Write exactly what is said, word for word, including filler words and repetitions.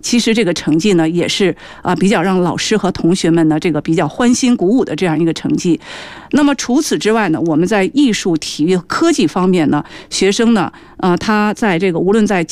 其实这个成绩呢也是啊比较让老师和同学们呢这个比较欢欣鼓舞的这样一个成绩。那么除此之外呢，我们在艺术、体育、科技方面呢，学生呢，呃，他在这个无论在